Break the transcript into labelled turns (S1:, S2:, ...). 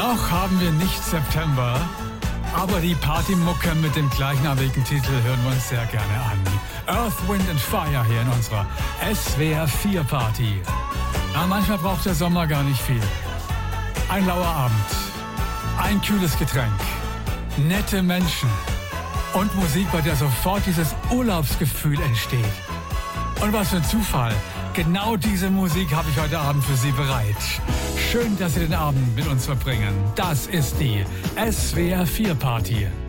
S1: Noch haben wir nicht September, aber die Partymucke mit dem gleichnamigen Titel hören wir uns sehr gerne an. Earth, Wind and Fire hier in unserer SWR 4 Party. Ja, manchmal braucht der Sommer gar nicht viel. Ein lauer Abend, ein kühles Getränk, nette Menschen und Musik, bei der sofort dieses Urlaubsgefühl entsteht. Und was für ein Zufall. Genau diese Musik habe ich heute Abend für Sie bereit. Schön, dass Sie den Abend mit uns verbringen. Das ist die SWR 4 Party.